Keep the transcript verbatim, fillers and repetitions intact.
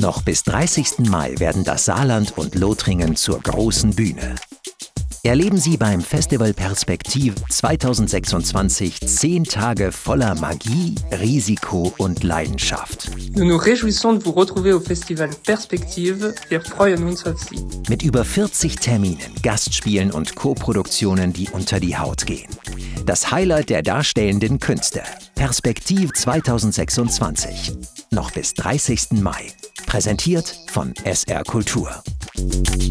Noch bis dreißigsten Mai werden das Saarland und Lothringen zur großen Bühne. Erleben Sie beim Festival Perspektiv zweitausendsechsundzwanzig zehn Tage voller Magie, Risiko und Leidenschaft. Nous nous réjouissons de vous retrouver au Festival Perspektive. Wir freuen uns auf Sie. Mit über vierzig Terminen, Gastspielen und Co-Produktionen, die unter die Haut gehen. Das Highlight der darstellenden Künste. Perspektiv zweitausendsechsundzwanzig. Noch bis dreißigsten Mai. Präsentiert von S R Kultur.